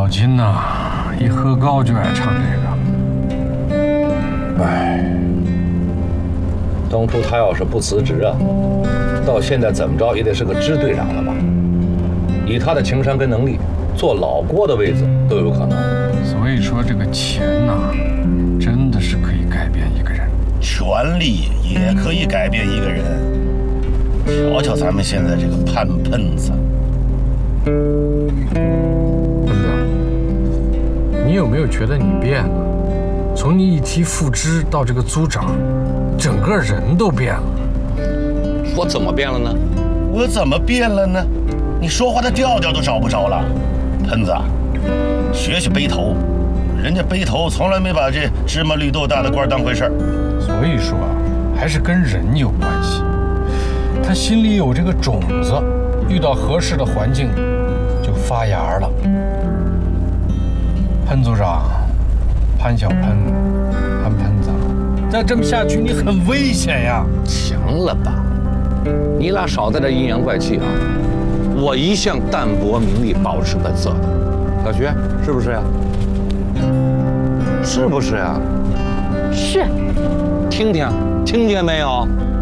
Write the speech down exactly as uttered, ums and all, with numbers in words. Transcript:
老金呐，一喝高就爱唱这个。 哎，当初他要是不辞职啊，到现在怎么着也得是个支队长了吧？以他的情商跟能力，坐老郭的位子都有可能。 所以说，这个钱呐，真的是可以改变一个人， 权力也可以改变一个人。瞧瞧咱们现在这个潘喷子。 喷子，你有没有觉得你变了？从你一提副支到这个组长，整个人都变了。 我怎么变了呢？ 我怎么变了呢？你说话的调调都找不着了。喷子，学学背头，人家背头从来没把这芝麻绿豆大的官当回事儿。 所以说啊，还是跟人有关系。他心里有这个种子，遇到合适的环境就发芽了。潘组长，潘小喷，潘喷子，再这么下去你很危险呀！ 行了吧，你俩少在这阴阳怪气啊！我一向淡泊名利，保持本色的。小徐，是不是呀？是不是呀？ 是。 听听，听见没有？